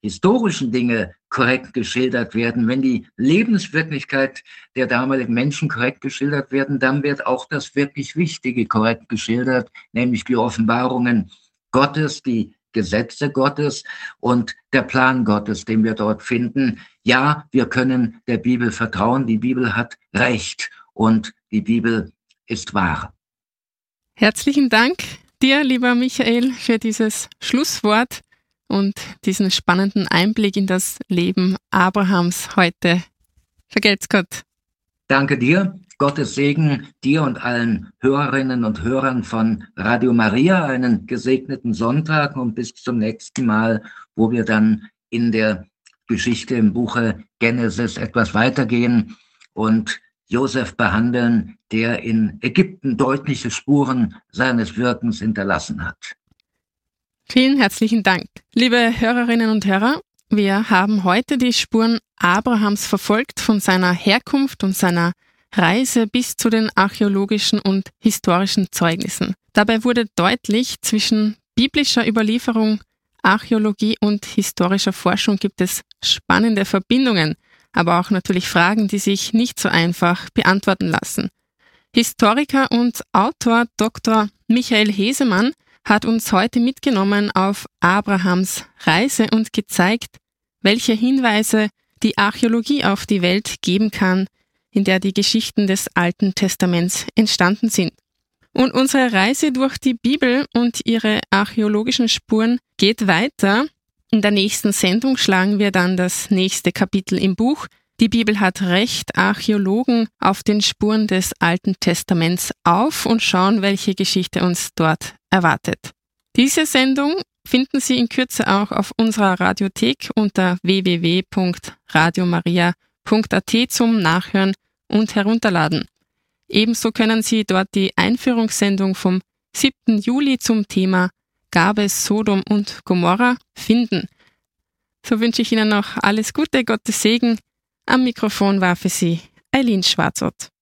historischen Dinge korrekt geschildert werden, wenn die Lebenswirklichkeit der damaligen Menschen korrekt geschildert werden, dann wird auch das wirklich Wichtige korrekt geschildert, nämlich die Offenbarungen Gottes, die Gesetze Gottes und der Plan Gottes, den wir dort finden. Ja, wir können der Bibel vertrauen. Die Bibel hat Recht und die Bibel ist wahr. Herzlichen Dank dir, lieber Michael, für dieses Schlusswort und diesen spannenden Einblick in das Leben Abrahams heute. Vergelt's Gott. Danke dir. Gottes Segen dir und allen Hörerinnen und Hörern von Radio Maria. Einen gesegneten Sonntag und bis zum nächsten Mal, wo wir dann in der Geschichte im Buche Genesis etwas weitergehen und Josef behandeln, der in Ägypten deutliche Spuren seines Wirkens hinterlassen hat. Vielen herzlichen Dank. Liebe Hörerinnen und Hörer, wir haben heute die Spuren Abrahams verfolgt, von seiner Herkunft und seiner Reise bis zu den archäologischen und historischen Zeugnissen. Dabei wurde deutlich, zwischen biblischer Überlieferung, Archäologie und historischer Forschung gibt es spannende Verbindungen, aber auch natürlich Fragen, die sich nicht so einfach beantworten lassen. Historiker und Autor Dr. Michael Hesemann hat uns heute mitgenommen auf Abrahams Reise und gezeigt, welche Hinweise die Archäologie auf die Welt geben kann, in der die Geschichten des Alten Testaments entstanden sind. Und unsere Reise durch die Bibel und ihre archäologischen Spuren geht weiter. In der nächsten Sendung schlagen wir dann das nächste Kapitel im Buch Die Bibel hat Recht, Archäologen auf den Spuren des Alten Testaments auf und schauen, welche Geschichte uns dort erwartet. Diese Sendung finden Sie in Kürze auch auf unserer Radiothek unter www.radiomaria.at zum Nachhören und Herunterladen. Ebenso können Sie dort die Einführungssendung vom 7. Juli zum Thema Gab es Sodom und Gomorra finden. So wünsche ich Ihnen noch alles Gute, Gottes Segen. Am Mikrofon war für Sie Eileen Schwarzott.